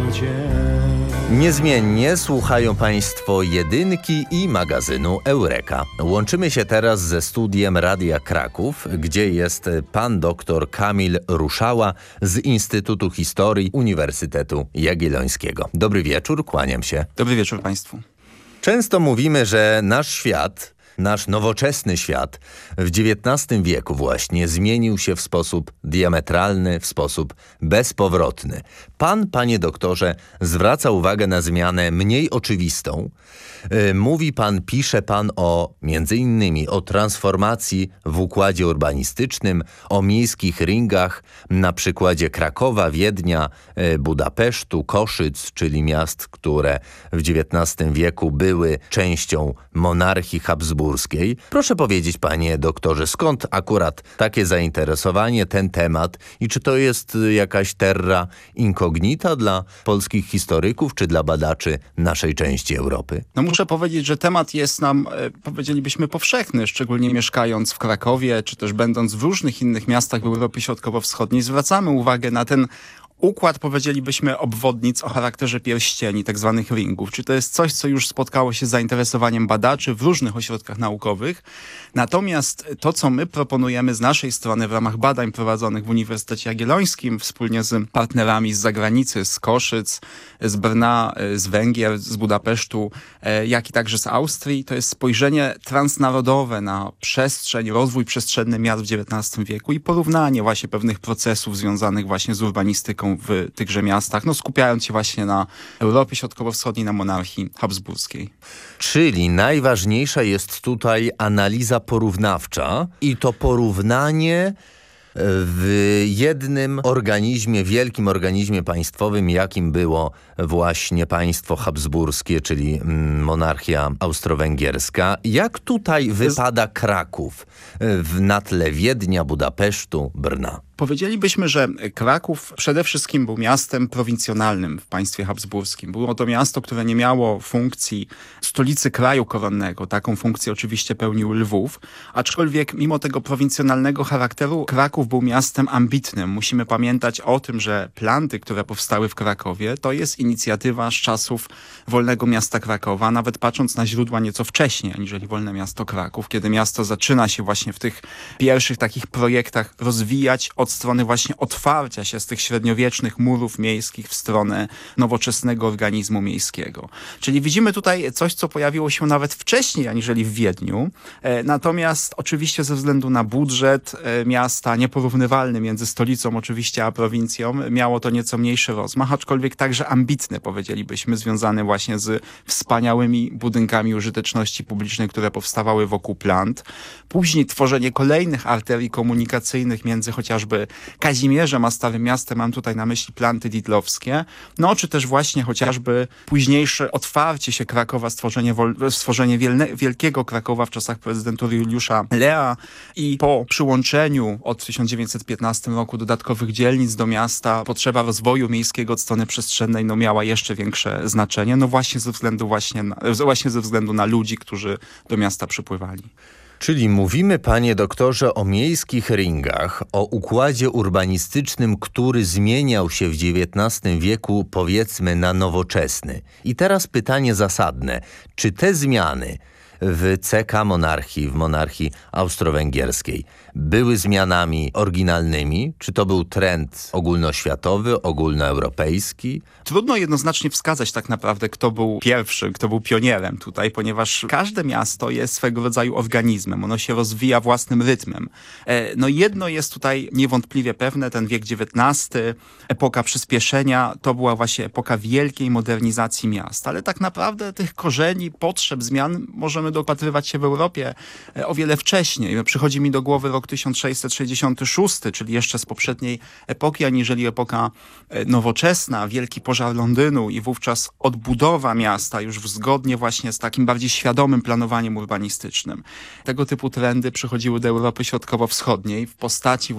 Niezmiennie słuchają Państwo Jedynki i magazynu Eureka. Łączymy się teraz ze studiem Radia Kraków, gdzie jest pan dr Kamil Ruszała z Instytutu Historii Uniwersytetu Jagiellońskiego. Dobry wieczór, kłaniam się. Dobry wieczór Państwu. Często mówimy, że nasz nowoczesny świat w XIX wieku właśnie zmienił się w sposób diametralny, w sposób bezpowrotny. Pan, panie doktorze, zwraca uwagę na zmianę mniej oczywistą. Pisze pan między innymi o transformacji w układzie urbanistycznym, o miejskich ringach na przykładzie Krakowa, Wiednia, Budapesztu, Koszyc, czyli miast, które w XIX wieku były częścią monarchii habsburskiej. Proszę powiedzieć, panie doktorze, skąd akurat takie zainteresowanie, ten temat i czy to jest jakaś terra incognita dla polskich historyków czy dla badaczy naszej części Europy? Muszę powiedzieć, że temat jest nam, powiedzielibyśmy, powszechny, szczególnie mieszkając w Krakowie, czy też będąc w różnych innych miastach w Europie Środkowo-Wschodniej. Zwracamy uwagę na ten układ, powiedzielibyśmy, obwodnic o charakterze pierścieni, tak zwanych ringów. Czy to jest coś, co już spotkało się z zainteresowaniem badaczy w różnych ośrodkach naukowych. Natomiast to, co my proponujemy z naszej strony w ramach badań prowadzonych w Uniwersytecie Jagiellońskim wspólnie z partnerami z zagranicy, z Koszyc, z Brna, z Węgier, z Budapesztu, jak i także z Austrii, to jest spojrzenie transnarodowe na przestrzeń, rozwój przestrzenny miast w XIX wieku i porównanie właśnie pewnych procesów związanych właśnie z urbanistyką w tychże miastach, skupiając się właśnie na Europie Środkowo-Wschodniej, na monarchii habsburskiej. Czyli najważniejsza jest tutaj analiza porównawcza i to porównanie w jednym organizmie, wielkim organizmie państwowym, jakim było właśnie państwo habsburskie, czyli monarchia austro-węgierska. Jak tutaj wypada Kraków na tle Wiednia, Budapesztu, Brna? Powiedzielibyśmy, że Kraków przede wszystkim był miastem prowincjonalnym w państwie habsburskim. Było to miasto, które nie miało funkcji stolicy kraju koronnego. Taką funkcję oczywiście pełnił Lwów. Aczkolwiek mimo tego prowincjonalnego charakteru Kraków był miastem ambitnym. Musimy pamiętać o tym, że planty, które powstały w Krakowie, to jest inicjatywa z czasów Wolnego Miasta Krakowa, nawet patrząc na źródła nieco wcześniej aniżeli Wolne Miasto Kraków, kiedy miasto zaczyna się właśnie w tych pierwszych takich projektach rozwijać od strony właśnie otwarcia się z tych średniowiecznych murów miejskich w stronę nowoczesnego organizmu miejskiego. Czyli widzimy tutaj coś, co pojawiło się nawet wcześniej aniżeli w Wiedniu. Natomiast oczywiście ze względu na budżet miasta nieporównywalny między stolicą oczywiście a prowincją, miało to nieco mniejszy rozmach, aczkolwiek także ambitny, powiedzielibyśmy, związany właśnie z wspaniałymi budynkami użyteczności publicznej, które powstawały wokół plant. Później tworzenie kolejnych arterii komunikacyjnych między chociażby Kazimierzem a Starym Miastem, mam tutaj na myśli planty didlowskie, czy też właśnie chociażby późniejsze otwarcie się Krakowa, stworzenie Wielkiego Krakowa w czasach prezydentury Juliusza Lea i po przyłączeniu od 1915 roku dodatkowych dzielnic do miasta potrzeba rozwoju miejskiego od strony przestrzennej miała jeszcze większe znaczenie, właśnie ze względu na ludzi, którzy do miasta przypływali. Czyli mówimy, panie doktorze, o miejskich ringach, o układzie urbanistycznym, który zmieniał się w XIX wieku, powiedzmy, na nowoczesny. I teraz pytanie zasadne. Czy te zmiany w CK monarchii, w monarchii austro-węgierskiej, były zmianami oryginalnymi? Czy to był trend ogólnoświatowy, ogólnoeuropejski? Trudno jednoznacznie wskazać tak naprawdę, kto był pierwszy, kto był pionierem tutaj, ponieważ każde miasto jest swego rodzaju organizmem. Ono się rozwija własnym rytmem. Jedno jest tutaj niewątpliwie pewne, ten wiek XIX, epoka przyspieszenia, to była właśnie epoka wielkiej modernizacji miast. Ale tak naprawdę tych korzeni, potrzeb, zmian możemy dopatrywać się w Europie o wiele wcześniej. Przychodzi mi do głowy rok 1666, czyli jeszcze z poprzedniej epoki, aniżeli epoka nowoczesna, wielki pożar Londynu i wówczas odbudowa miasta już zgodnie właśnie z takim bardziej świadomym planowaniem urbanistycznym. Tego typu trendy przychodziły do Europy Środkowo-Wschodniej w postaci